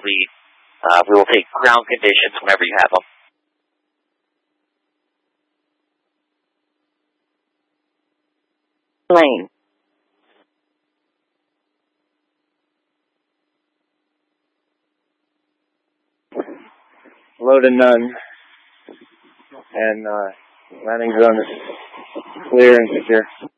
lead. We will take ground conditions whenever you have them. Lane. Low to none. And landing zone is clear and secure.